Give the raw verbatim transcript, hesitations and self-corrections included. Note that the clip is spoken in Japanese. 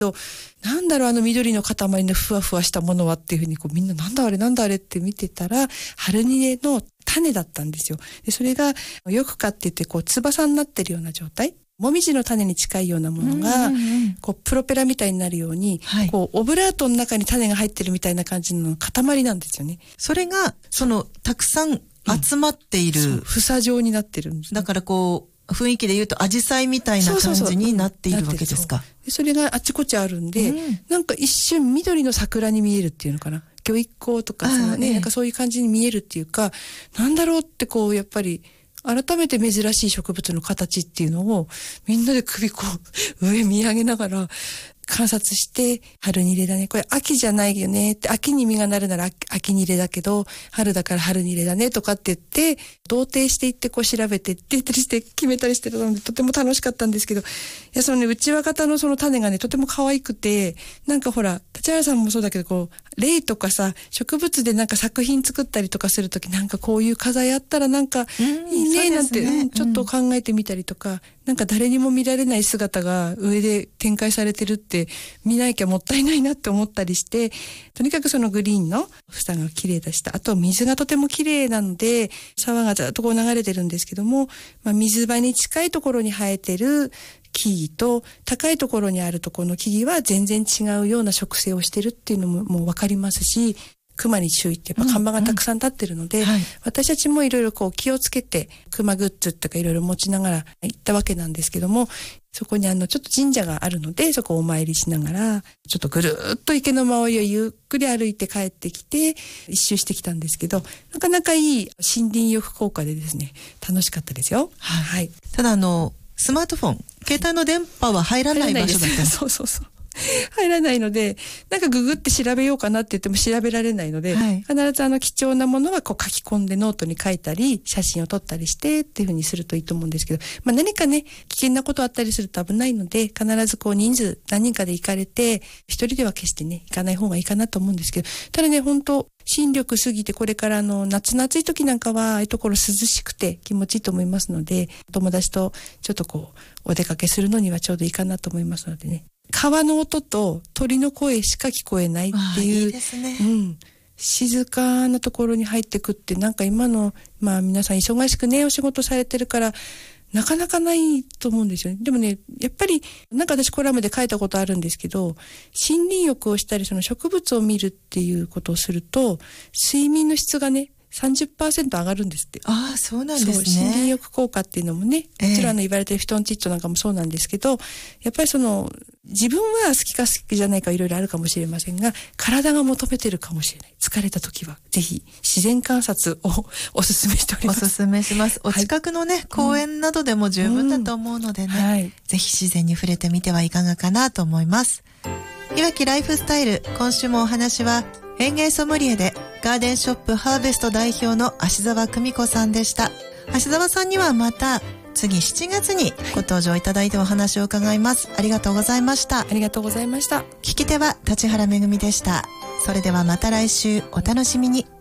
なんだろうあの緑の塊のふわふわしたものはっていうふうにこうみんななんだあれなんだあれって見てたら、ハルニレの種だったんですよ。でそれがよくかって言ってこう翼になってるような状態、もみじの種に近いようなものが、うんうんうん、こうプロペラみたいになるように、はい、こうオブラートの中に種が入ってるみたいな感じの塊なんですよね。 それがそのたくさん集まっている、うん、 房状になってるんです、ね、 だからこう雰囲気で言うとアジサイみたいな感じになっているわけですか。 そうそうそう、うん、でそれがあちこちあるんで、うん、なんか一瞬緑の桜に見えるっていうのかな、魚一光とかその、ねね、なんかそういう感じに見えるっていうか、なんだろうってこうやっぱり改めて珍しい植物の形っていうのをみんなで首こう上見上げながら観察して、春ニレだね、これ秋じゃないよねって、秋に実がなるなら 秋, 秋ニレだけど春だから春ニレだねとかって言って同定していってこう調べてって言ったりして決めたりしてたのでとても楽しかったんですけど、いやそのね内輪型のその種がねとても可愛くて、なんかほら立原さんもそうだけどこうレイとかさ植物でなんか作品作ったりとかするとき、なんかこういう花材あったらなんかいいねなんて、ね、うん、ちょっと考えてみたりとか、うん、なんか誰にも見られない姿が上で展開されてるって見なきゃもったいないなって思ったりして、とにかくそのグリーンの房が綺麗でした。あと水がとても綺麗なので沢がずっとこう流れてるんですけども、まあ、水場に近いところに生えてる木々と高いところにあるところの木々は全然違うような植生をしてるっていうのももう分かりますし、熊に注意ってやっぱ看板がたくさん立ってるので、うんうん、はい、私たちもいろいろこう気をつけて熊グッズとかいろいろ持ちながら行ったわけなんですけども、そこにあのちょっと神社があるのでそこをお参りしながらちょっとぐるーっと池の周りをゆっくり歩いて帰ってきて一周してきたんですけど、なかなかいい森林浴効果でですね楽しかったですよ。 はい、はい、ただあのスマートフォン携帯の電波は入らない場所だった。 そうそうそう入らないので、なんかググって調べようかなって言っても調べられないので、はい、必ずあの貴重なものはこう書き込んでノートに書いたり写真を撮ったりしてっていう風にするといいと思うんですけど、まあ、何かね危険なことあったりすると危ないので、必ずこう人数何人かで行かれて一人では決してね行かない方がいいかなと思うんですけど、ただね本当新緑過ぎてこれからあの夏の暑い時なんかはああいうところ涼しくて気持ちいいと思いますので、友達とちょっとこうお出かけするのにはちょうどいいかなと思いますのでね、川の音と鳥の声しか聞こえないっていう、 いいですね、 うん、静かなところに入ってくって、なんか今のまあ皆さん忙しくねお仕事されてるからなかなかないと思うんですよね。でもねやっぱりなんか私コラムで書いたことあるんですけど、森林浴をしたりその植物を見るっていうことをすると睡眠の質がねさんじゅっパーセント 上がるんですって。 ああ、そうなんですね。 そう、森林浴効果っていうのもね、もちろんあの言われてるフィトンチッドなんかもそうなんですけど、やっぱりその自分は好きか好きじゃないかいろいろあるかもしれませんが、体が求めてるかもしれない。疲れた時はぜひ自然観察をおすすめしております。 おすすめします。お近くのね、はい、公園などでも十分だと思うのでね、うんはい、ぜひ自然に触れてみてはいかがかなと思います。いわきライフスタイル、今週もお話は園芸ソムリエでガーデンショップハーベスト代表の芦沢久美子さんでした。芦沢さんにはまた次しちがつにご登場いただいてお話を伺います。ありがとうございました。 ありがとうございました。 聞き手は立原めぐみでした。それではまた来週お楽しみに。